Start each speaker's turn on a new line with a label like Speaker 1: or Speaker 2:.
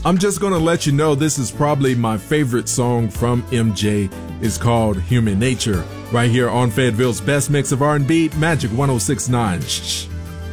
Speaker 1: I'm just going to let you know this is probably my favorite song from MJ. It's called Human Nature, right here on Fayetteville's best mix of R&B, Magic 106.9. Shh.